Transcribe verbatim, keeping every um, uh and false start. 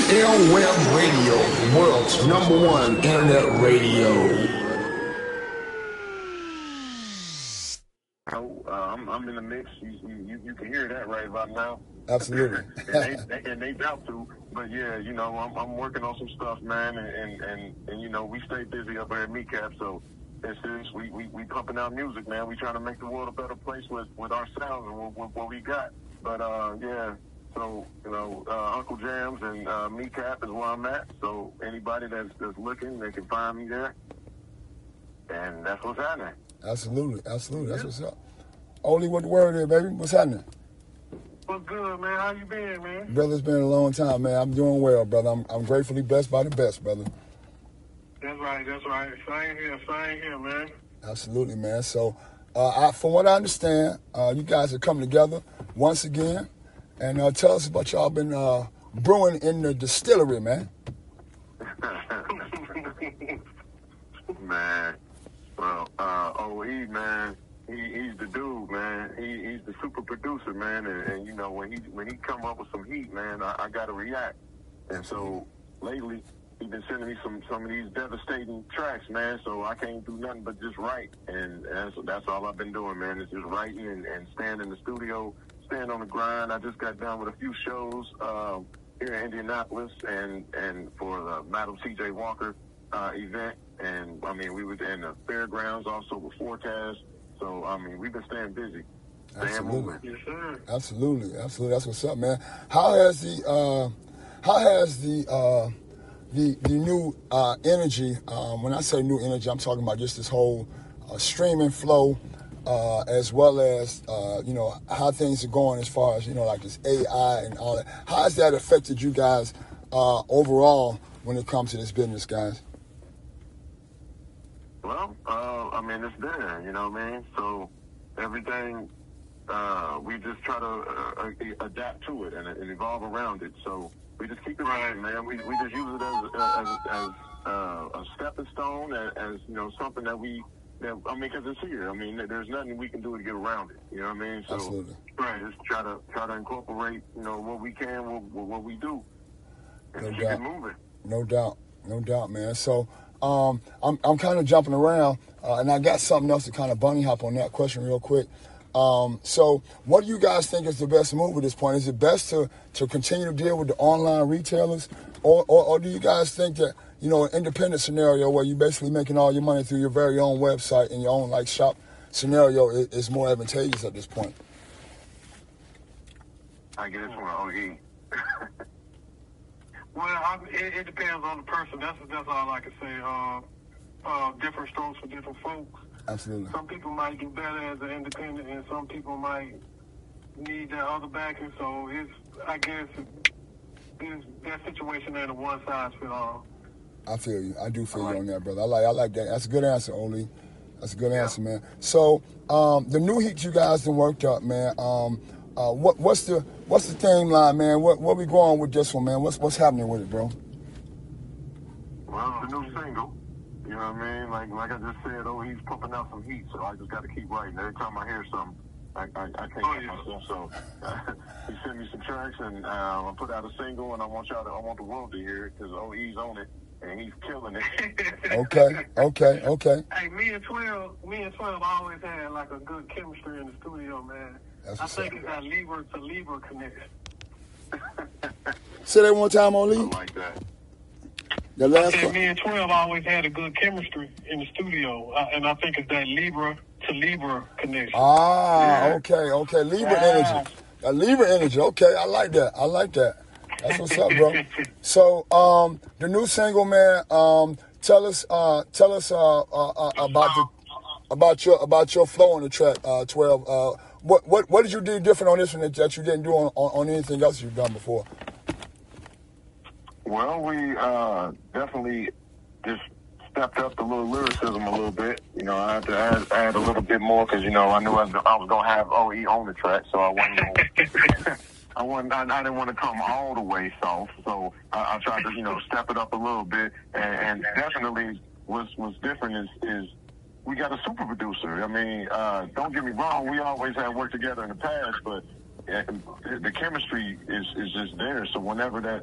Airweb Radio, the world's number one internet radio. So, uh, I'm, I'm in the mix. You, you, you can hear that right about now. Absolutely. and, they, they, and they doubt to. But, yeah, you know, I'm, I'm working on some stuff, man. And, and, and, and, you know, we stay busy up there at Meecap. So, it's this, we, we, we pumping out music, man. We trying to make the world a better place with, with our sounds and what, what, what we got. But, uh, yeah. So, you know, uh, Uncle Jams and uh, Meecap is where I'm at. So anybody that's, that's looking, they can find me there. And that's what's happening. Absolutely, absolutely. That's what's up. Oli, what the word is, baby? What's happening? What's good, man? How you been, man? Brother, it's been a long time, man. I'm doing well, brother. I'm, I'm gratefully blessed by the best, brother. That's right, that's right. Same here, same here, man. Absolutely, man. So, uh, I, from what I understand, uh, you guys are coming together once again. And uh, tell us about y'all been uh, brewing in the distillery, man. Man, well, uh, O E, man, he, he's the dude, man. He, he's the super producer, man. And, and you know, when he when he come up with some heat, man, I, I got to react. And so lately, he's been sending me some, some of these devastating tracks, man. So I can't do nothing but just write. And that's, that's all I've been doing, man, is just writing and, and staying in the studio. Stand on the grind. I just got done with a few shows um, here in Indianapolis, and and for the Madam C J Walker uh, event, and I mean we was in the fairgrounds also with Forecast. So I mean we've been staying busy, staying Absolutely. moving. Yes, sir. Absolutely, absolutely. That's what's up, man. How has the uh, how has the uh, the the new uh, energy? Um, when I say new energy, I'm talking about just this whole uh, streaming flow. Uh, as well as, uh, you know, how things are going as far as, you know, like this A I and all that. How has that affected you guys uh, overall when it comes to this business, guys? Well, uh, I mean, it's there, you know what I mean? So everything, uh, we just try to uh, adapt to it and, and evolve around it. So we just keep it right, man. We we just use it as, as, as uh, a stepping stone, as, as, you know, something that we, Yeah, I mean, because it's here. I mean, there's nothing we can do to get around it. You know what I mean? So, Absolutely. Right. Just try to try to incorporate, you know, what we can, what, what we do, and No keep doubt. it moving. No doubt. No doubt, man. So um, I'm I'm kind of jumping around, uh, and I got something else to kind of bunny hop on that question real quick. Um, so what do you guys think is the best move at this point? Is it best to, to continue to deal with the online retailers, or, or, or do you guys think that, you know, an independent scenario where you're basically making all your money through your very own website and your own, like, shop scenario is, is more advantageous at this point? I get it from O E. Well, I, it, it depends on the person. That's that's all I can say. Uh, uh, different strokes for different folks. Absolutely. Some people might do better as an independent, and some people might need that other backing. So it's, I guess, it's, that situation ain't a one size fit all. I feel you. I do feel All you right. on that, brother. I like I like that. That's a good answer, Oli. That's a good yeah. answer, man. So um, the new heat you guys done worked up, man. Um, uh, what what's the what's the theme line, man? What what we going with this one, man? What's what's happening with it, bro? Well, it's a new single. You know what I mean? Like like I just said, oh, he's pumping out some heat, so I just got to keep writing. Every time I hear something, I I, I can't Oh, help yeah. myself. So uh, he sent me some tracks, and uh, I put out a single, and I want y'all to, I want the world to hear it because O E's on it, and he's killing it. Okay, okay, okay. Hey, me and twelve, me and twelve always had like a good chemistry in the studio, man. That's I what's think up. it's that Libra to Libra connection. Say that one time, Oli. I like that. The I last said one. me and twelve always had a good chemistry in the studio, uh, and I think it's that Libra to Libra connection. Ah, Yeah. okay, okay. Libra Ah. energy. A Libra energy. Okay, I like that. I like that. That's what's up, bro. So, um, the new single, man. Um, tell us, uh, tell us, uh, uh, uh about the, about your, about your flow on the track, uh, twelve. Uh, what, what, what did you do different on this one that, that you didn't do on, on, on anything else you've done before? Well, we uh, definitely just stepped up the little lyricism a little bit. You know, I had to add, add a little bit more because, you know, I knew I was, I was going to have O E on the track, so I wasn't gonna, I, wasn't, I, I didn't want to come all the way soft, so I, I tried to, you know, step it up a little bit. And, and definitely what's, what's different is, is we got a super producer. I mean, uh, don't get me wrong, we always had worked together in the past, but uh, the chemistry is, is just there, so whenever that